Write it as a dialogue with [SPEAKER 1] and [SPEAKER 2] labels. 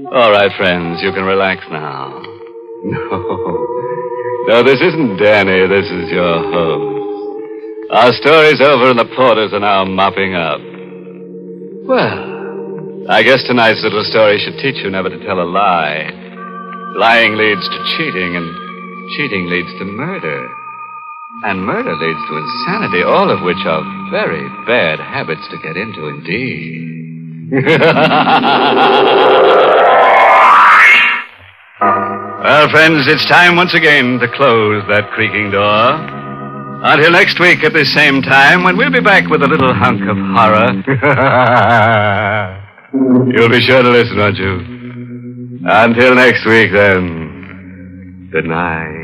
[SPEAKER 1] All right, friends, you can relax now. No, this isn't Danny. This is your host. Our story's over and the porters are now mopping up. Well, I guess tonight's little story should teach you never to tell a lie. Lying leads to cheating, and cheating leads to murder. And murder leads to insanity, all of which are very bad habits to get into indeed. Well, friends, it's time once again to close that creaking door. Until next week at the same time, when we'll be back with a little hunk of horror. You'll be sure to listen, won't you? Until next week, then. Good night.